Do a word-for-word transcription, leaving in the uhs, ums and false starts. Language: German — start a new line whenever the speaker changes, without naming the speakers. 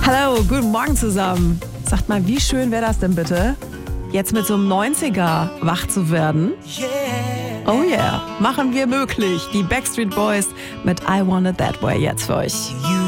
Hallo, guten Morgen zusammen. Sagt mal, wie schön wäre das denn bitte, jetzt mit so einem neunziger wach zu werden? Oh yeah, machen wir möglich. Die Backstreet Boys mit I Want It That Way jetzt für euch.